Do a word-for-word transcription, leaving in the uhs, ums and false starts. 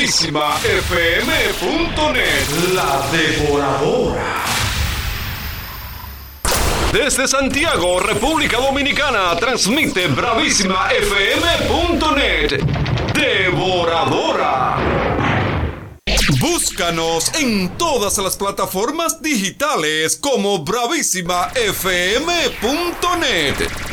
Bravísima F M punto net, la devoradora. Desde Santiago, República Dominicana, transmite Bravísima F M punto net, devoradora. Búscanos en todas las plataformas digitales como Bravísima F M punto net.